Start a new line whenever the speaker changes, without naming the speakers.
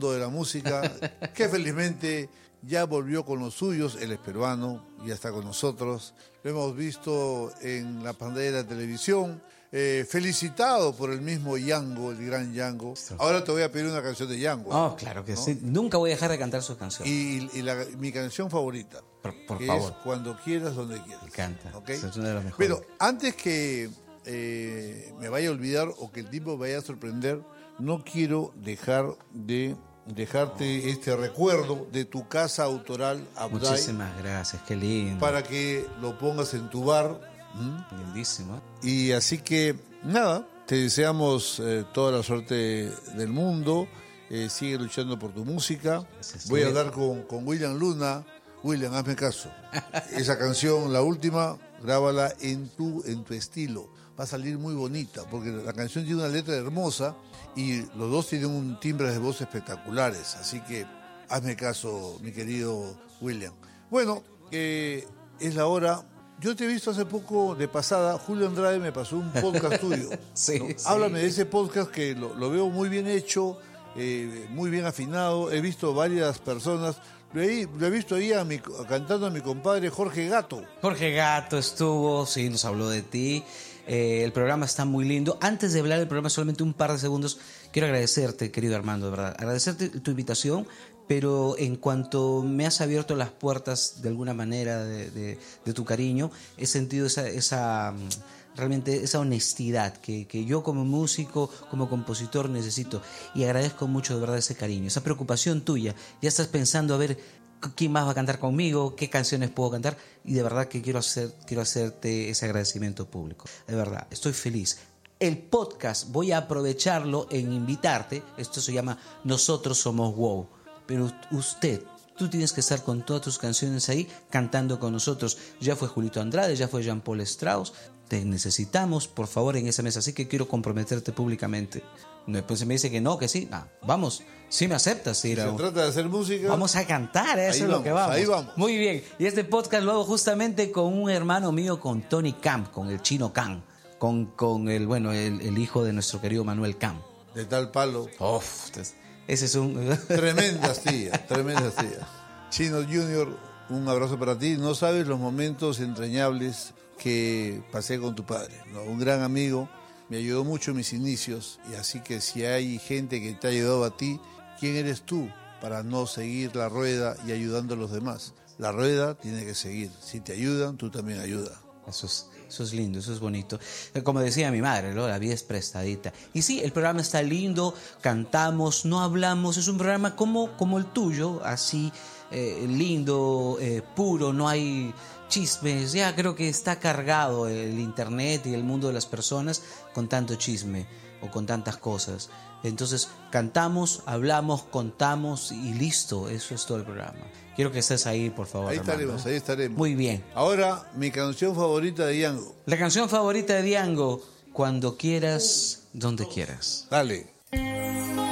mundo de la música, que felizmente ya volvió con los suyos. Él es peruano, ya está con nosotros. Lo hemos visto en la pantalla de la televisión, felicitado por el mismo Yango, el gran Yango. Ahora te voy a pedir una canción de Yango.
Oh, claro que sí. Nunca voy a dejar de cantar sus canciones.
Y mi canción favorita,
Por
que
favor.
es Cuando quieras, donde quieras.
Me encanta.
¿Okay?
Es una de las mejores.
Pero antes que me vaya a olvidar o que el tiempo me vaya a sorprender, no quiero dejarte este recuerdo de tu casa autoral, Abday.
Muchísimas gracias, qué lindo.
Para que lo pongas en tu bar.
Lindísimo.
Y así que, nada, te deseamos toda la suerte del mundo. Sigue luchando por tu música.
Gracias.
Voy a hablar con William Luna. William, hazme caso. Esa canción, la última, grábala en tu estilo. Va a salir muy bonita, porque la canción tiene una letra hermosa y los dos tienen un timbre de voz espectaculares. Así que hazme caso, mi querido William. Bueno, es la hora. Yo te he visto hace poco de pasada. Julio Andrade me pasó un podcast tuyo.
Sí,
¿no?
sí.
Háblame de ese podcast que lo veo muy bien hecho, muy bien afinado. He visto varias personas. Lo he visto ahí cantando a mi compadre Jorge Gato.
Jorge Gato estuvo, sí, nos habló de ti. El programa está muy lindo. Antes de hablar del programa, solamente un par de segundos, quiero agradecerte, querido Armando, de verdad. Agradecerte tu invitación, pero en cuanto me has abierto las puertas de alguna manera de tu cariño, he sentido realmente esa honestidad que yo como músico, como compositor necesito, y agradezco mucho de verdad ese cariño, esa preocupación tuya. Ya estás pensando a ver quién más va a cantar conmigo, qué canciones puedo cantar, y de verdad que quiero hacerte ese agradecimiento público. De verdad, estoy feliz. El podcast voy a aprovecharlo en invitarte. Esto se llama Nosotros Somos WOW, pero tú tienes que estar con todas tus canciones ahí cantando con nosotros. Ya fue Julito Andrade, ya fue Jean-Paul Strauss. Te necesitamos, por favor, en esa mesa. Así que quiero comprometerte públicamente. Después se me dice que no, que sí. Vamos, sí me aceptas.
Si se trata de hacer música,
vamos a cantar, eso
ahí
es lo que vamos.
Ahí vamos.
Muy bien. Y este podcast lo hago justamente con un hermano mío, con Tony Camp, con el Chino Camp, con el hijo de nuestro querido Manuel Camp.
De tal palo.
Ese es un...
Tremendas tías. Chino Junior, un abrazo para ti. No sabes los momentos entrañables que pasé con tu padre, ¿no? Un gran amigo, me ayudó mucho en mis inicios, y así que si hay gente que te ha ayudado a ti, ¿quién eres tú para no seguir la rueda y ayudando a los demás? La rueda tiene que seguir. Si te ayudan, tú también ayudas.
Eso es lindo, eso es bonito. Como decía mi madre, ¿no? La vida es prestadita. Y sí, el programa está lindo, cantamos, no hablamos. Es un programa como el tuyo, así lindo, puro, no hay chismes. Ya creo que está cargado el internet y el mundo de las personas con tanto chisme o con tantas cosas. Entonces cantamos, hablamos, contamos y listo. Eso es todo el programa. Quiero que estés ahí, por favor.
Ahí estaremos.
Muy bien.
Ahora, mi canción favorita de Yango.
La canción favorita de Diango, Cuando quieras, donde quieras.
Dale.